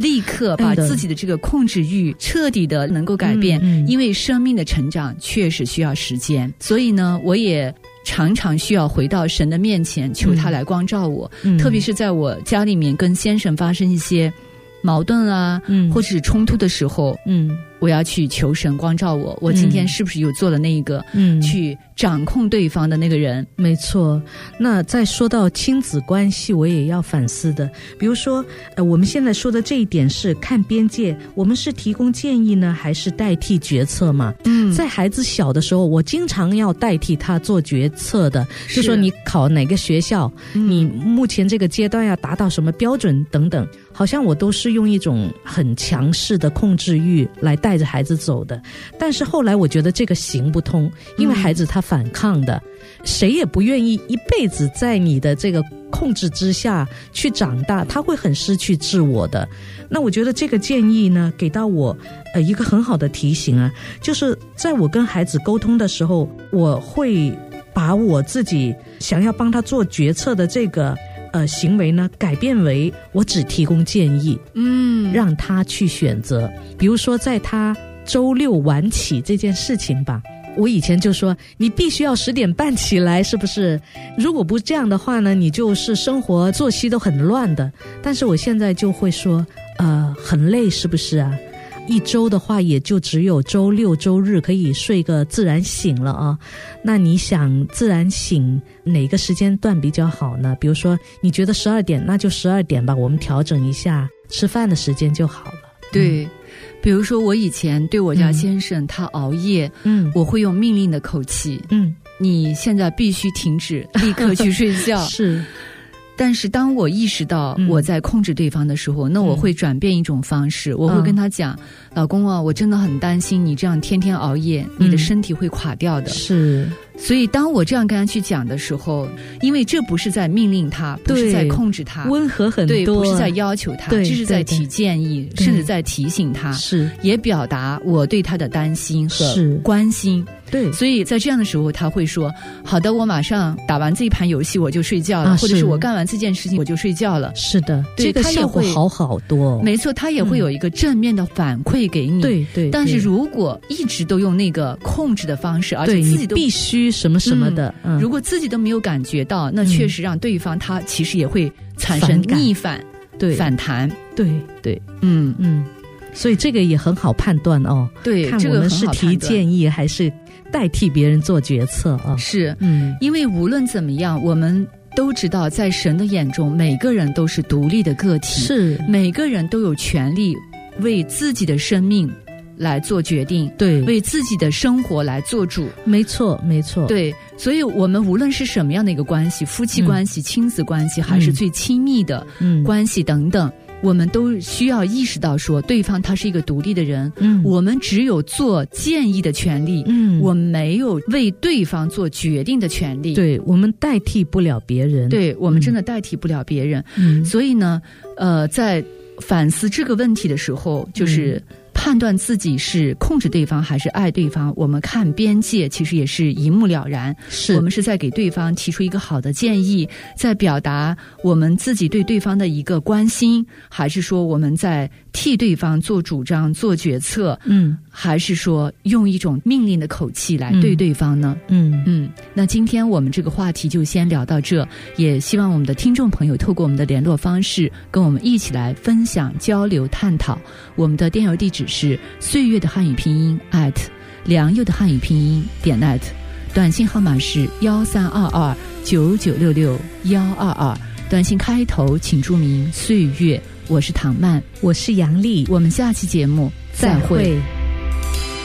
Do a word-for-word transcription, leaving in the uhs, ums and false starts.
立刻把自己的这个控制欲彻底的能够改变、嗯嗯、因为生命的成长确实需要时间，所以呢我也常常需要回到神的面前求他来光照我、嗯、特别是在我家里面跟先生发生一些矛盾啊、嗯、或者是冲突的时候，嗯，我要去求神光照我，我今天是不是有做了那一个、嗯、去掌控对方的那个人。 没错。那再说到亲子关系我也要反思的，比如说呃，我们现在说的这一点是看边界，我们是提供建议呢还是代替决策嘛？嗯，在孩子小的时候我经常要代替他做决策的，就说你考哪个学校、嗯、你目前这个阶段要达到什么标准等等，好像我都是用一种很强势的控制欲来带着孩子走的。但是后来我觉得这个行不通，因为孩子他反抗的、嗯、谁也不愿意一辈子在你的这个控制之下去长大，他会很失去自我的。那我觉得这个建议呢给到我呃一个很好的提醒啊，就是在我跟孩子沟通的时候，我会把我自己想要帮他做决策的这个呃，行为呢改变为我只提供建议，嗯，让他去选择。比如说在他周六晚起这件事情吧，我以前就说你必须要十点半起来，是不是？如果不这样的话呢，你就是生活作息都很乱的。但是我现在就会说呃，很累是不是啊？一周的话也就只有周六周日可以睡个自然醒了啊。那你想自然醒哪个时间段比较好呢？比如说你觉得十二点，那就十二点吧，我们调整一下吃饭的时间就好了。 对、嗯、比如说我以前对我家先生、嗯、他熬夜，嗯，我会用命令的口气，嗯，你现在必须停止，立刻去睡觉。是。但是当我意识到我在控制对方的时候、嗯、那我会转变一种方式、嗯、我会跟他讲、嗯、老公啊，我真的很担心你这样天天熬夜、嗯、你的身体会垮掉的。是。所以当我这样跟他去讲的时候，因为这不是在命令他，不是在控制他， 温和很多， 对，不是在要求他，这是在提建议，甚至在提醒他，是也表达我对他的担心和关心。对，所以在这样的时候他会说好的，我马上打完这一盘游戏我就睡觉了、啊、或者是我干完这件事情我就睡觉了。是的，对，这个效果好好多。没错，他也会有一个正面的反馈给你、嗯、对 对, 对。但是如果一直都用那个控制的方式，而且自己都必须什么什么的、嗯嗯、如果自己都没有感觉到，那确实让对方他其实也会产生逆反，对，反弹。对对，嗯嗯，所以这个也很好判断哦。对，看我们是提建议还是代替别人做决策啊、哦？是，嗯，因为无论怎么样，我们都知道，在神的眼中，每个人都是独立的个体，是每个人都有权利为自己的生命来做决定，对，为自己的生活来做主。没错没错。对，所以我们无论是什么样的一个关系，夫妻关系、嗯、亲子关系，还是最亲密的关系等等、嗯、我们都需要意识到说对方他是一个独立的人，嗯，我们只有做建议的权利，嗯，我没有为对方做决定的权利。对，我们代替不了别人，对，我们真的代替不了别人。嗯，所以呢呃，在反思这个问题的时候，就是判断自己是控制对方还是爱对方，我们看边界其实也是一目了然。是，我们是在给对方提出一个好的建议，在表达我们自己对对方的一个关心，还是说我们在替对方做主张做决策，嗯，还是说用一种命令的口气来对对方呢？嗯嗯。那今天我们这个话题就先聊到这，也希望我们的听众朋友透过我们的联络方式跟我们一起来分享交流探讨。我们的电邮地址是岁月的汉语拼音 at 良友的汉语拼音点 net， 短信号码是幺三二二九九六六幺二二，短信开头请注明岁月。我是唐曼，我是杨丽，我们下期节目再会。